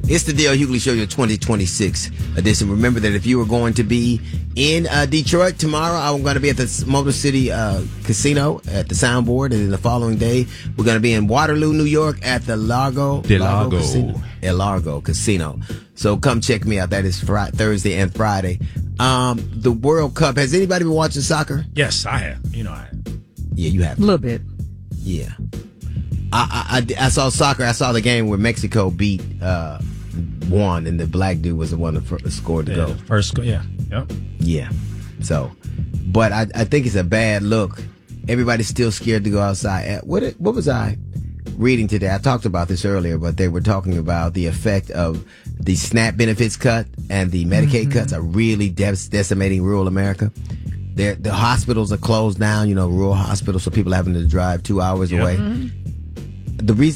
It's the Dale Hughley Show, your 2026 edition. Remember that if you were going to be in Detroit tomorrow, I'm going to be at the Motor City Casino at the Soundboard, and then the following day we're going to be in Waterloo, New York at the Largo Casino. So come check me out. That is Thursday and Friday. The World Cup. Has anybody been watching soccer? Yes, I have. I have. Yeah, you have. A little bit. Yeah. I saw soccer. I saw the game where Mexico won, and the black dude was the one that scored the goal. First goal, yeah. Yep. Yeah. So, but I think it's a bad look. Everybody's still scared to go outside. What was I reading today? I talked about this earlier, but they were talking about the effect of the SNAP benefits cut and the Medicaid cuts are really decimating rural America. The hospitals are closed down, rural hospitals, so people having to drive 2 hours away. The reason